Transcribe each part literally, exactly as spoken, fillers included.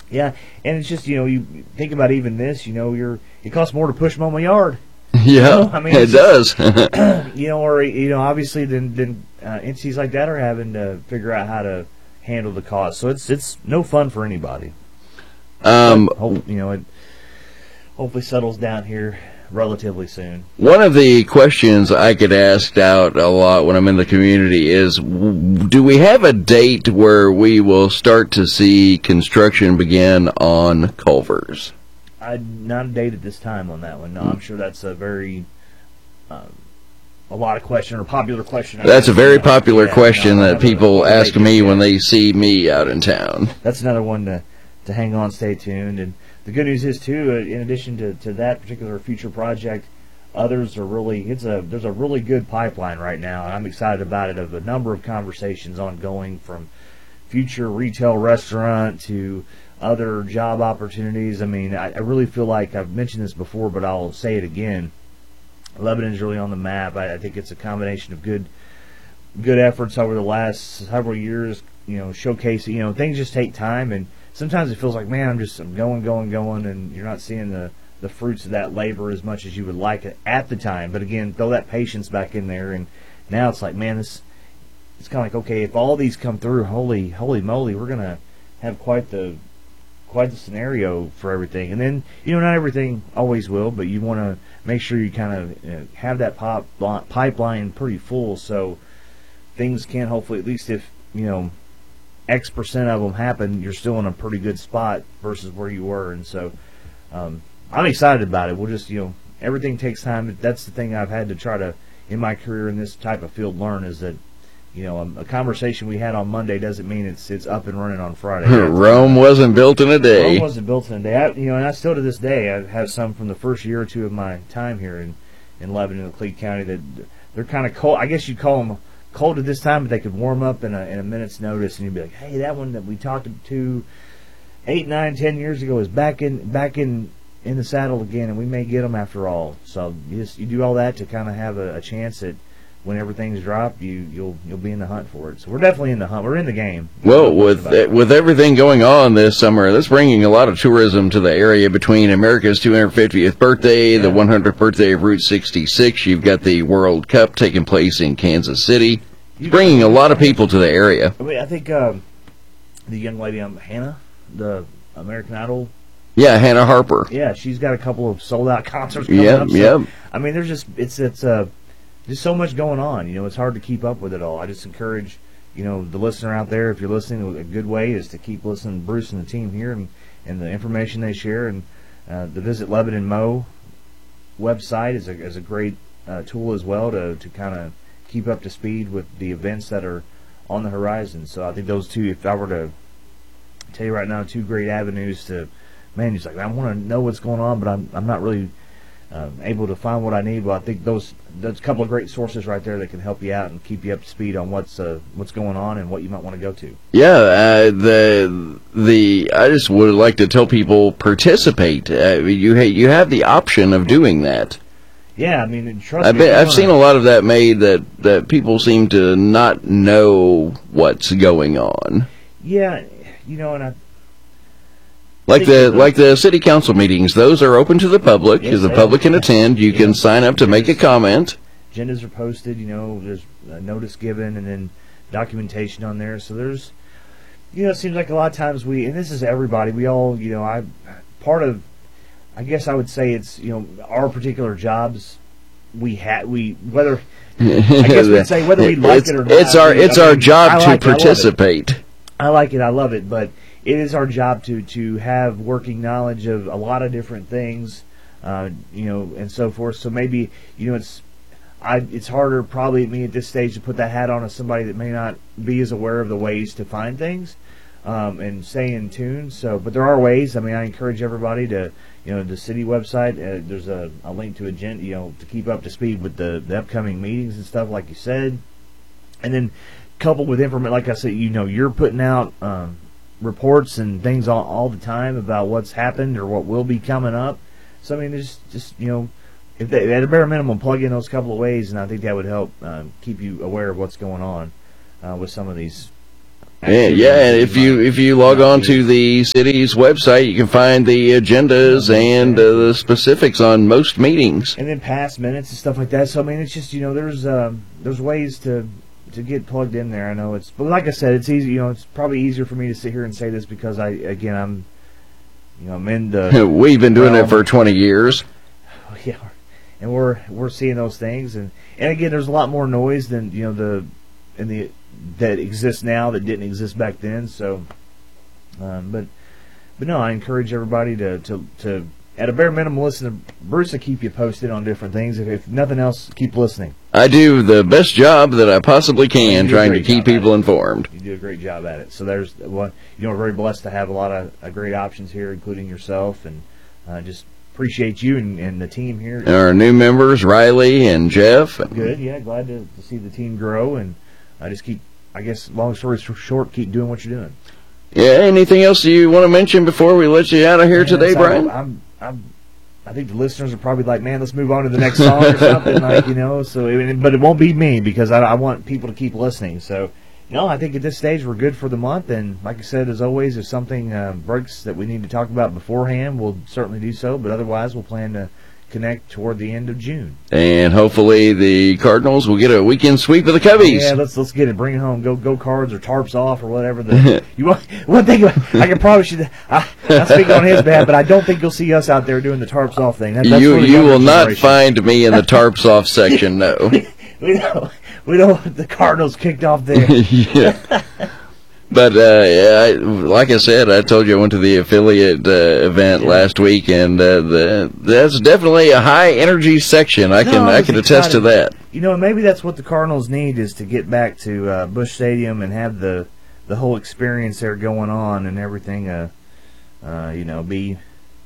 Yeah, and it's just, you know, you think about even this, you know, you're it costs more to push mow my yard. Yeah, you know? I mean, it does. Just, you know, or you know, obviously, then then uh, entities like that are having to figure out how to handle the cost. So it's it's no fun for anybody. Um, but hope, you know, it hopefully settles down here relatively soon. One of the questions I get asked out a lot when I'm in the community is, do we have a date where we will start to see construction begin on Culver's? I not a date at this time on that one. No, I'm sure that's a very uh, a lot of question or popular question. That's a very popular yeah, question no, that people a, ask me when they see me out in town. That's another one to to hang on, stay tuned. And the good news is too, in addition to, to that particular future project, others are really it's a there's a really good pipeline right now, and I'm excited about it. Of a number of conversations ongoing, from future retail restaurant to other job opportunities. I mean, I, I really feel like I've mentioned this before, but I'll say it again. Lebanon's really on the map. I, I think it's a combination of good good efforts over the last several years. You know, showcasing. You know, things just take time, and sometimes it feels like, man, I'm just I'm going, going, going, and you're not seeing the the fruits of that labor as much as you would like it at the time. But again, throw that patience back in there, and now it's like, man, this it's kind of like, okay, if all these come through, holy holy moly, we're gonna have quite the quite the scenario for everything. And then, you know, not everything always will, but you want to make sure you kind of, you know, have that pop pipeline pretty full, so things can hopefully, at least if, you know, X percent of them happen, you're still in a pretty good spot versus where you were. And so um, I'm excited about it. We'll just, you know, everything takes time. That's the thing I've had to try to, in my career in this type of field, learn, is that, you know, a, a conversation we had on Monday doesn't mean it's it's up and running on Friday. Rome wasn't built in a day. Rome wasn't built in a day. I, you know, and I still to this day, I have some from the first year or two of my time here in, in Lebanon, Cleet County, that they're kind of cold. I guess you'd call them cold at this time, but they could warm up in a, in a minute's notice, and you'd be like, hey, that one that we talked to eight, nine, ten years ago is back in back in, in the saddle again, and we may get them after all. So you, just, you do all that to kind of have a, a chance at, when everything's dropped, you you'll you'll be in the hunt for it. So we're definitely in the hunt. We're in the game. Well, with with everything going on this summer, that's bringing a lot of tourism to the area. Between America's two hundred fiftieth birthday, yeah. the one hundredth birthday of Route sixty-six, you've got the World Cup taking place in Kansas City. It's bringing a lot of people to the area. I mean, I think um, the young lady, um, Hannah, the American Idol. Yeah, Hannah Harper. Yeah, she's got a couple of sold out concerts coming yep, up. So, yep. I mean, there's just it's it's uh. Just so much going on, you know, it's hard to keep up with it all. I just encourage, you know, the listener out there, if you're listening, a good way is to keep listening to Bruce and the team here and, and the information they share. And uh, the Visit Lebanon Mow website is a, is a great uh, tool as well to, to kind of keep up to speed with the events that are on the horizon. So I think those two, if I were to tell you right now, two great avenues to, man, it's like, I want to know what's going on, but I'm, I'm not really Uh, able to find what I need. Well, I think those there's a couple of great sources right there that can help you out and keep you up to speed on what's uh, what's going on and what you might want to go to. Yeah, uh, the the I just would like to tell people, participate. Uh, you you have the option of doing that. Yeah, I mean, trust I've me. been, I've seen a lot of that made that that people seem to not know what's going on. Yeah, you know, and I. Like the like the city council meetings, those are open to the public, because yes, the public can attend. You yeah. can sign up to make a comment. Agendas are posted, you know, there's a notice given, and then documentation on there. So there's, you know, it seems like a lot of times we, and this is everybody, we all, you know, I, part of, I guess I would say it's, you know, our particular jobs, we had, we, whether, I guess we'd say whether we like it's, it or not. It's our, it's I mean, our job like to participate. I, I like it, I love it, but it is our job to, to have working knowledge of a lot of different things, uh, you know, and so forth. So maybe, you know, it's I it's harder probably at me at this stage to put that hat on as somebody that may not be as aware of the ways to find things um, and stay in tune. So, but there are ways. I mean, I encourage everybody to, you know, the city website. Uh, there's a, a link to agenda, you know, to keep up to speed with the, the upcoming meetings and stuff, like you said, and then coupled with information, like I said, you know, you're putting out. Um, reports and things all, all the time about what's happened or what will be coming up. So I mean, there's just, you know, if they at a bare minimum plug in those couple of ways, and I think that would help uh, keep you aware of what's going on uh, with some of these Yeah, yeah, and if you if you log on to the city's website, you can find the agendas and uh, the specifics on most meetings. And then past minutes and stuff like that. So I mean, it's just, you know, there's um, there's ways to to get plugged in there. I know it's, but like I said, it's easy. You know, it's probably easier for me to sit here and say this because I again I'm, you know, I'm in the. We've been doing realm. it for twenty years. Yeah, and we're we're seeing those things, and and again, there's a lot more noise than, you know, the in the. that exists now that didn't exist back then. So, um, but but no, I encourage everybody to, to, to at a bare minimum listen to Bruce to keep you posted on different things. If, if nothing else, keep listening. I do the best job that I possibly can, trying to keep people informed. You do a great job at it. So there's one. You know, we're very blessed to have a lot of uh, great options here, including yourself, and uh, just appreciate you and, and the team here. And our new members, Riley and Jeff. Good, yeah, glad to, to see the team grow, and I just keep. I guess, long story short, keep doing what you're doing. Yeah, anything else you want to mention before we let you out of here man, today, Brian? I'm, I'm, I'm, I think the listeners are probably like, man, let's move on to the next song or something, like, you know. So, but it won't be me because I, I want people to keep listening. So, you know, I think at this stage we're good for the month. And like I said, as always, if something uh, breaks that we need to talk about beforehand, we'll certainly do so. But otherwise, we'll plan to connect toward the end of June, and hopefully the Cardinals will get a weekend sweep of the Cubbies. Yeah, let's let's get it, bring it home. Go go Cards or tarps off or whatever. The you want one thing I can promise you. That, I, I speak on his behalf, but I don't think you'll see us out there doing the tarps off thing. That, that's you you will generation. Not find me in the tarps off section. No, we don't we don't want the Cardinals kicked off there. Yeah. But, uh, I, like I said, I told you I went to the affiliate uh, event yeah. last week, and uh, the, that's definitely a high-energy section. I can no, I can attest to that. You know, maybe that's what the Cardinals need, is to get back to uh, Busch Stadium and have the the whole experience there going on and everything, uh, uh, you know, be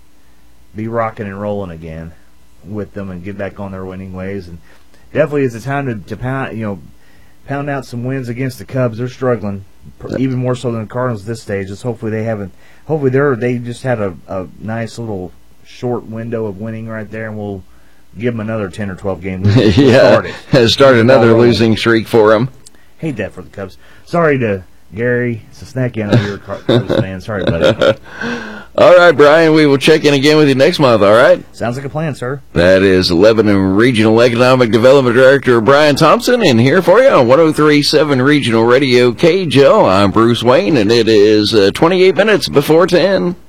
be rocking and rolling again with them and get back on their winning ways. And definitely it's a time to, to pound, you know, pound out some wins against the Cubs. They're struggling. Even more so than the Cardinals at this stage. Just hopefully they haven't. Hopefully they're they just had a, a nice little short window of winning right there, and we'll give them another ten or twelve game losing. Yeah, start, start another losing streak for them. Hate that for the Cubs. Sorry to Gary Sasnecki. I know you're a Cardinals fan. Sorry, buddy. All right, Brian, we will check in again with you next month, all right? Sounds like a plan, sir. That is Lebanon Regional Economic Development Director Brian Thompson, and here for you on one oh three point seven Regional Radio K J O. I'm Bruce Wayne, and it is uh, twenty-eight minutes before ten.